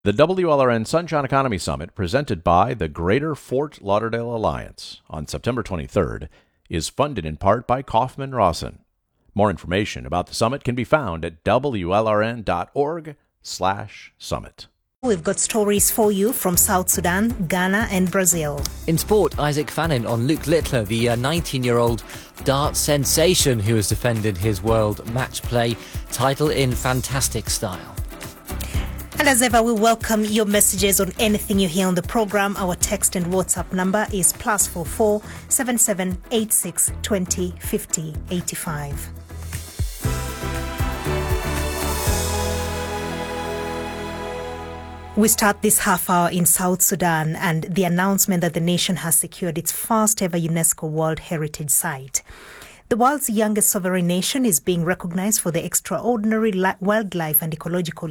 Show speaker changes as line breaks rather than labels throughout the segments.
The WLRN Sunshine Economy Summit, presented by the Greater Fort Lauderdale Alliance on September 23rd, is funded in part by Kaufman Rawson. More information about the summit can be found at wlrn.org/summit.
We've got stories for you from South Sudan, Ghana and Brazil.
In sport, Isaac Fannin on Luke Littler, the 19-year-old dart sensation who has defended his world match play title in fantastic style.
And as ever, we welcome your messages on anything you hear on the program. Our text and WhatsApp number is +44 7786 20 50 85. We start this half hour in South Sudan and the announcement that the nation has secured its first ever UNESCO World Heritage Site. The world's youngest sovereign nation is being recognized for the extraordinary wildlife and ecological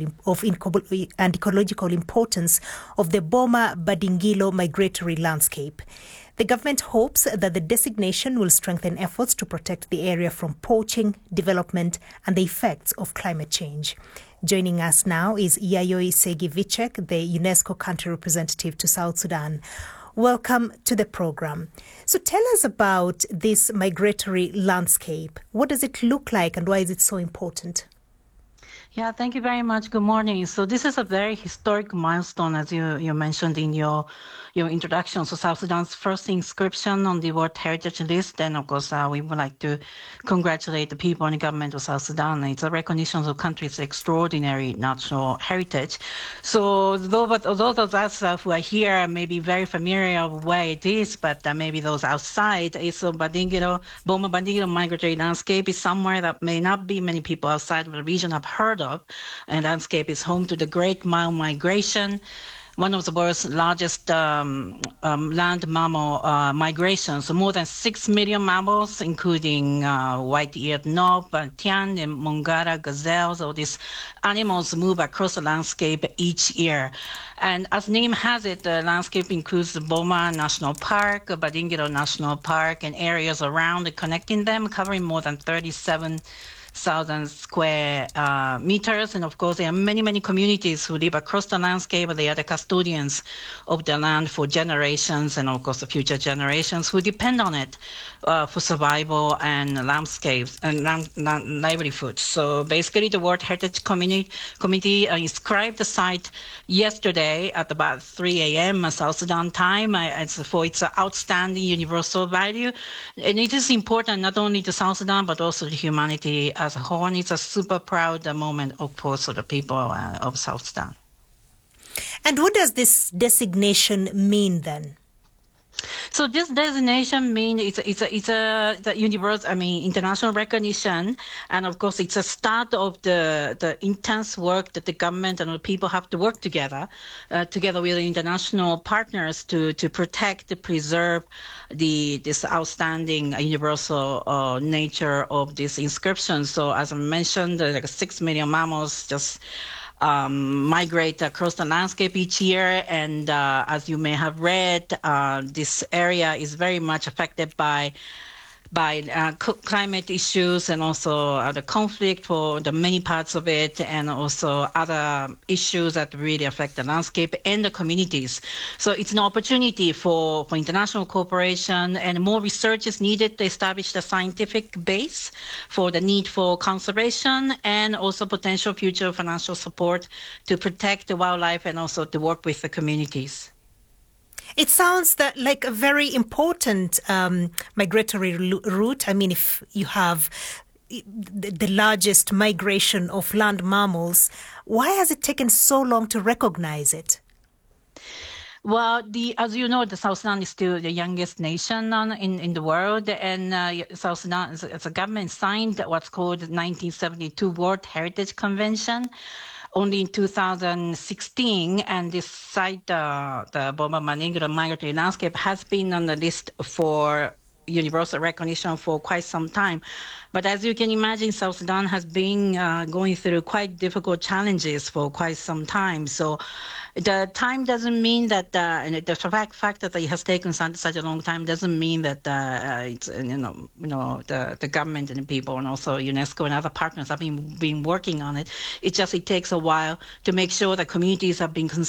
importance of the Boma Badingilo migratory landscape. The government hopes that the designation will strengthen efforts to protect the area from poaching, development, and the effects of climate change. Joining us now is Yayoi Segi-Vicek, the UNESCO country representative to South Sudan. Welcome to the program. So tell us about this migratory landscape. What does it look like and why is it so important?
Yeah, thank you very much. Good morning. So this is a very historic milestone, as you mentioned in your introduction. So South Sudan's first inscription on the World Heritage List. And of course, we would like to congratulate the people and the government of South Sudan. It's a recognition of the country's extraordinary natural heritage. So those of us who are here may be very familiar with where it is, but maybe those outside, it's a Boma Badingilo migratory landscape is somewhere that may not be many people outside of the region have heard of. And landscape is home to the Great Mile Migration, one of the world's largest land mammal migrations. So more than 6 million mammals, including white-eared knob, tian, and mongara gazelles. All these animals move across the landscape each year. And as name has it, the landscape includes the Boma National Park, Badingilo National Park, and areas around and connecting them, covering more than 37,000 square meters. And of course, there are many, many communities who live across the landscape. They are the custodians of the land for generations and, of course, the future generations who depend on it for survival and landscapes and livelihood. So basically, the World Heritage Committee inscribed the site yesterday at about 3 a.m. South Sudan time for its outstanding universal value. And it is important not only to South Sudan, but also to humanity as a whole. And it's a super proud moment, of course, for the people of South Sudan.
And what does this designation mean then?
So this designation means it's a international recognition, and of course it's a start of the intense work that the government and the people have to work together with international partners to protect, to preserve this outstanding universal nature of this inscription. So as I mentioned, like 6 million mammals just migrate across the landscape each year. And as you may have read, this area is very much affected by climate issues and also the conflict for the many parts of it, and also other issues that really affect the landscape and the communities. So it's an opportunity for international cooperation, and more research is needed to establish the scientific base for the need for conservation, and also potential future financial support to protect the wildlife and also to work with the communities.
It sounds like a very important migratory route. I mean, if you have the largest migration of land mammals, why has it taken so long to recognize it?
Well, as you know, the South Sudan is still the youngest nation in the world, and South Sudan, as a government, signed what's called the 1972 World Heritage Convention only in 2016, and this site, the Boma Badingilo migratory landscape, has been on the list for universal recognition for quite some time. But as you can imagine, South Sudan has been going through quite difficult challenges for quite some time. So The time doesn't mean that, and the fact that it has taken such a long time doesn't mean that it's the government and the people and also UNESCO and other partners have been working on it. It takes a while to make sure that communities have been